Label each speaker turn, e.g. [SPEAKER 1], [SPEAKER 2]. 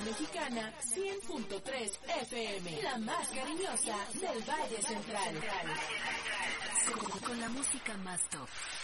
[SPEAKER 1] Mexicana 100.3 FM, la más cariñosa del Valle Central. Con la música más top.